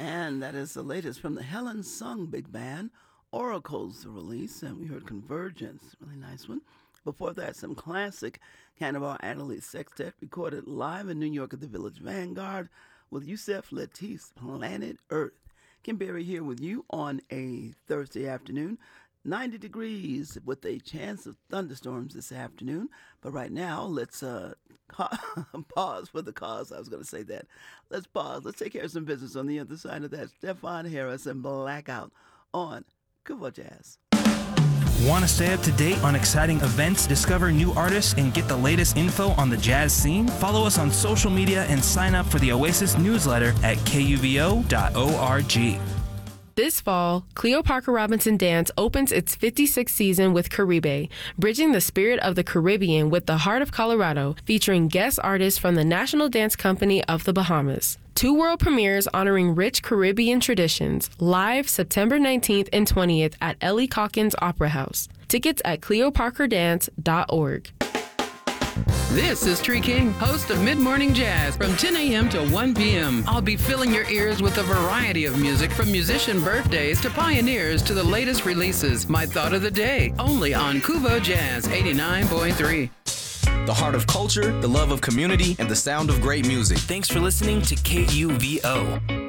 And that is the latest from the Helen Sung Big Band. Oracle's the release, and we heard Convergence, really nice one. Before that, some classic Cannonball Adderley Sextet recorded live in New York at the Village Vanguard with Yusef Lateef's Planet Earth. Kim Berry here with you on a Thursday afternoon. 90 degrees with a chance of thunderstorms this afternoon. But right now, let's pause for the cause. I was going to say that. Let's pause. Let's take care of some business on the other side of that. Stefan Harris and Blackout on Kuvo Jazz. Want to stay up to date on exciting events, discover new artists, and get the latest info on the jazz scene? Follow us on social media and sign up for the Oasis newsletter at kuvo.org. This fall, Cleo Parker Robinson Dance opens its 56th season with Caribe, bridging the spirit of the Caribbean with the heart of Colorado, featuring guest artists from the National Dance Company of the Bahamas. 2 world premieres honoring rich Caribbean traditions, live September 19th and 20th at Ellie Calkins Opera House. Tickets at cleoparkerdance.org. This is Tree King, host of Mid-Morning Jazz from 10 a.m. to 1 p.m. I'll be filling your ears with a variety of music from musician birthdays to pioneers to the latest releases. My thought of the day, only on Kuvo Jazz 89.3. The heart of culture, the love of community, and the sound of great music. Thanks for listening to KUVO.